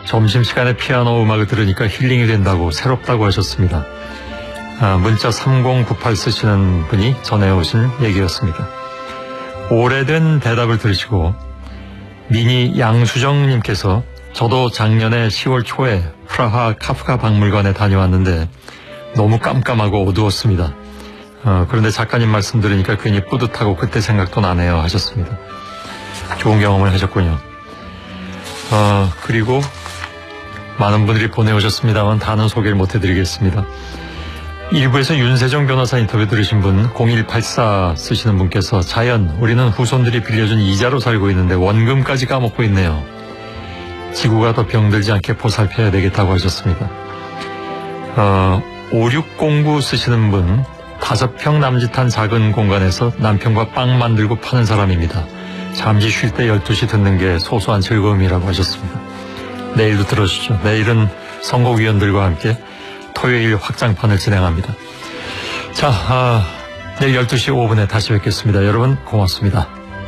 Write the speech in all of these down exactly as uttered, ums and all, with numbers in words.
점심시간에 피아노 음악을 들으니까 힐링이 된다고 새롭다고 하셨습니다. 아, 문자 삼공구팔 쓰시는 분이 전해오신 얘기였습니다. 오래된 대답을 들으시고 미니 양수정님께서 저도 작년에 시월 초에 프라하 카프카 박물관에 다녀왔는데 너무 깜깜하고 어두웠습니다. 어, 그런데 작가님 말씀 들으니까 괜히 뿌듯하고 그때 생각도 나네요 하셨습니다. 좋은 경험을 하셨군요. 어, 그리고 많은 분들이 보내오셨습니다만 다는 소개를 못해드리겠습니다. 일부에서 윤세정 변호사 인터뷰 들으신 분 공일팔사 쓰시는 분께서 자연 우리는 후손들이 빌려준 이자로 살고 있는데 원금까지 까먹고 있네요. 지구가 더 병들지 않게 보살펴야 되겠다고 하셨습니다. 어, 오육공구 쓰시는 분 다섯 평 남짓한 작은 공간에서 남편과 빵 만들고 파는 사람입니다. 잠시 쉴 때 열두 시 듣는 게 소소한 즐거움이라고 하셨습니다. 내일도 들어주시죠. 내일은 선곡위원들과 함께 토요일 확장판을 진행합니다. 자, 아, 내일 열두 시 오 분에 다시 뵙겠습니다. 여러분 고맙습니다.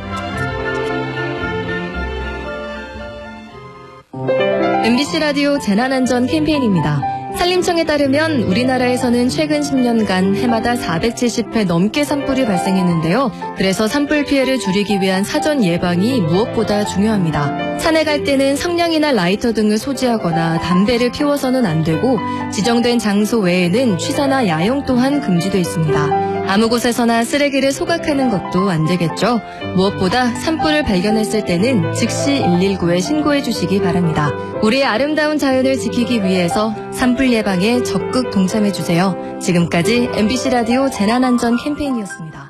엠비씨 라디오 재난안전 캠페인입니다. 산림청에 따르면 우리나라에서는 최근 십 년간 해마다 사백칠십 회 넘게 산불이 발생했는데요. 그래서 산불 피해를 줄이기 위한 사전 예방이 무엇보다 중요합니다. 산에 갈 때는 성냥이나 라이터 등을 소지하거나 담배를 피워서는 안 되고 지정된 장소 외에는 취사나 야영 또한 금지돼 있습니다. 아무 곳에서나 쓰레기를 소각하는 것도 안 되겠죠. 무엇보다 산불을 발견했을 때는 즉시 일일구에 신고해 주시기 바랍니다. 우리의 아름다운 자연을 지키기 위해서 산불 예방에 적극 동참해 주세요. 지금까지 엠비씨 라디오 재난안전 캠페인이었습니다.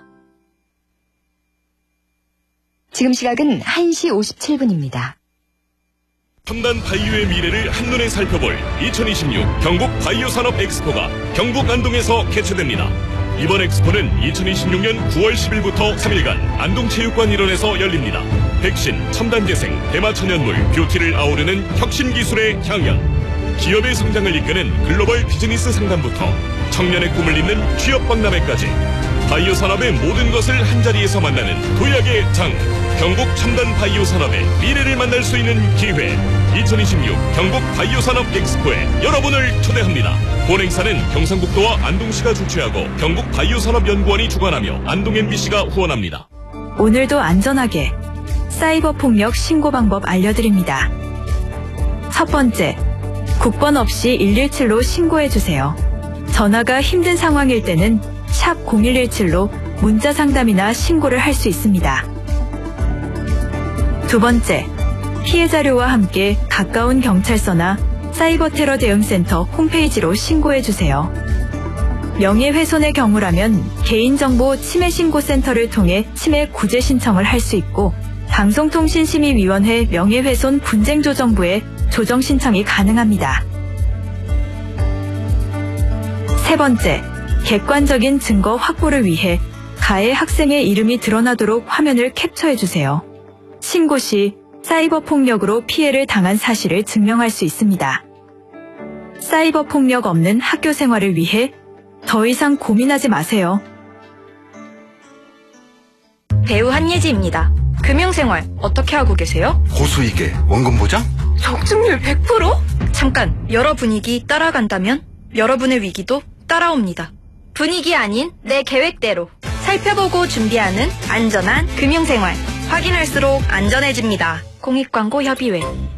지금 시각은 한 시 오십칠 분입니다. 첨단 바이오의 미래를 한눈에 살펴볼 이천이십육 경북 바이오산업 엑스포가 경북 안동에서 개최됩니다. 이번 엑스포는 이천이십육 년 구월 십일부터 삼 일간 안동체육관 일원에서 열립니다. 백신, 첨단재생, 대마천연물, 뷰티를 아우르는 혁신기술의 향연, 기업의 성장을 이끄는 글로벌 비즈니스 상담부터 청년의 꿈을 잇는 취업박람회까지 바이오 산업의 모든 것을 한자리에서 만나는 도약의 장, 경북 첨단 바이오 산업의 미래를 만날 수 있는 기회. 이천이십육 경북 바이오 산업 엑스포에 여러분을 초대합니다. 본 행사는 경상북도와 안동시가 주최하고 경북 바이오 산업 연구원이 주관하며 안동 엠비씨가 후원합니다. 오늘도 안전하게 사이버 폭력 신고 방법 알려드립니다. 첫 번째, 국번 없이 일일칠로 신고해주세요. 전화가 힘든 상황일 때는 샵 공일일칠로 문자 상담이나 신고를 할 수 있습니다. 두 번째, 피해 자료와 함께 가까운 경찰서나 사이버 테러 대응센터 홈페이지로 신고해주세요. 명예훼손의 경우라면 개인정보 침해신고센터를 통해 침해 구제 신청을 할 수 있고 방송통신심의위원회 명예훼손 분쟁조정부에 조정 신청이 가능합니다. 세 번째, 객관적인 증거 확보를 위해 가해 학생의 이름이 드러나도록 화면을 캡처해주세요. 신고 시 사이버 폭력으로 피해를 당한 사실을 증명할 수 있습니다. 사이버 폭력 없는 학교 생활을 위해 더 이상 고민하지 마세요. 배우 한예지입니다. 금융생활 어떻게 하고 계세요? 고수익에 원금 보장? 적중률 백 퍼센트? 잠깐, 여러 분위기 따라간다면 여러분의 위기도 따라옵니다. 분위기 아닌 내 계획대로 살펴보고 준비하는 안전한 금융생활. 확인할수록 안전해집니다. 공익광고협의회.